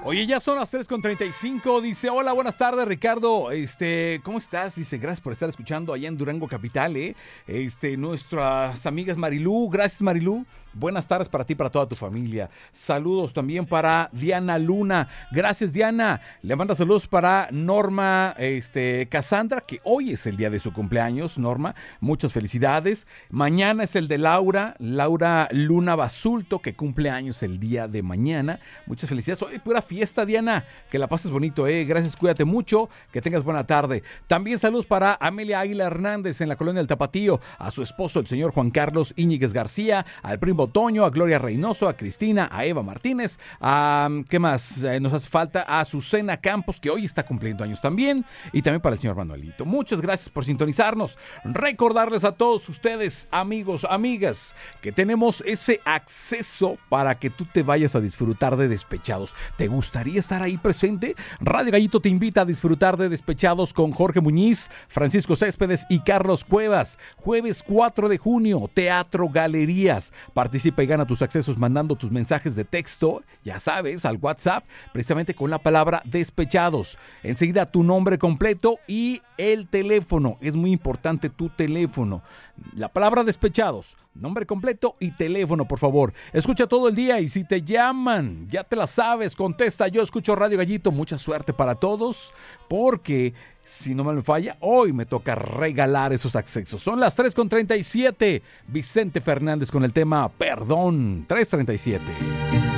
Oye, ya son las 3:35. Dice, hola, buenas tardes, Ricardo. ¿Cómo estás? Dice, gracias por estar escuchando allá en Durango Capital, nuestras amigas Marilú. Gracias, Marilú. Buenas tardes para ti y para toda tu familia. Saludos también para Diana Luna. Gracias, Diana. Le manda saludos para Norma Cassandra, que hoy es el día de su cumpleaños, Norma. Muchas felicidades. Mañana es el de Laura Luna Basulto, que cumple años el día de mañana. Muchas felicidades. Hoy pura fiesta, Diana. Que la pases bonito, Gracias, cuídate mucho. Que tengas buena tarde. También saludos para Amelia Águila Hernández en la colonia del Tapatío. A su esposo, el señor Juan Carlos Íñiguez García. Al primo Toño, a Gloria Reynoso, a Cristina, a Eva Martínez, ¿qué más nos hace falta? A Azucena Campos, que hoy está cumpliendo años también, y también para el señor Manuelito. Muchas gracias por sintonizarnos. Recordarles a todos ustedes, amigos, amigas, que tenemos ese acceso para que tú te vayas a disfrutar de Despechados. ¿Te gustaría estar ahí presente? Radio Gallito te invita a disfrutar de Despechados con Jorge Muñiz, Francisco Céspedes y Carlos Cuevas. Jueves 4 de junio, Teatro Galerías. Participa y gana tus accesos mandando tus mensajes de texto, ya sabes, al WhatsApp, precisamente con la palabra Despechados. Enseguida tu nombre completo y el teléfono. Es muy importante tu teléfono. La palabra Despechados, nombre completo y teléfono, por favor. Escucha todo el día y si te llaman, ya te la sabes, contesta. Yo escucho Radio Gallito. Mucha suerte para todos, porque si no me falla, hoy me toca regalar esos accesos. Son las 3:37. Vicente Fernández con el tema Perdón. 3:37.